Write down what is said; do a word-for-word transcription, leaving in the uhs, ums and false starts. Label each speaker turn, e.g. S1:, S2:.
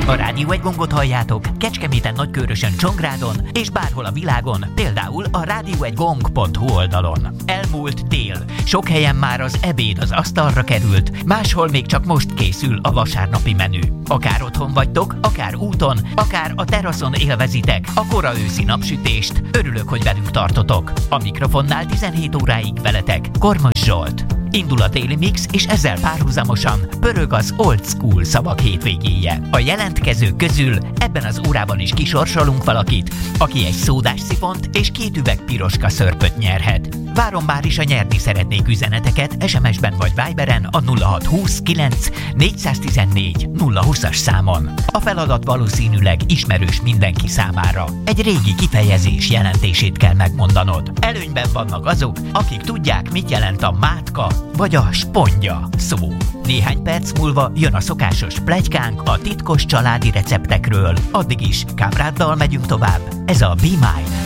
S1: A Rádió egy gongot halljátok Kecskeméten, Nagykőrösön, Csongrádon és bárhol a világon, például a rádió egy gong pont hu oldalon. Elmúlt tél. Sok helyen már az ebéd az asztalra került, máshol még csak most készül a vasárnapi menü. Akár otthon vagytok, akár úton, akár a teraszon élvezitek a kora őszi napsütést, örülök, hogy velünk tartotok. A mikrofonnál tizenhét óráig veletek Kormos Zsolt. Indul a Daily Mix, és ezzel párhuzamosan pörög az Old School szavak hétvégéje. A jelentkezők közül ebben az órában is kisorsolunk valakit, aki egy szódás szifont és két üveg piroska szörpöt nyerhet. Várom már is a nyerni szeretnék üzeneteket es em es-ben vagy Viberen a nulla hat húsz kilenc négyszáztizennégy nulla húszas számon. A feladat valószínűleg ismerős mindenki számára. Egy régi kifejezés jelentését kell megmondanod. Előnyben vannak azok, akik tudják, mit jelent a mátka vagy a spondja szó. Néhány perc múlva jön a szokásos pletykánk a titkos családi receptekről. Addig is kámráddal megyünk tovább. Ez a Be Mine.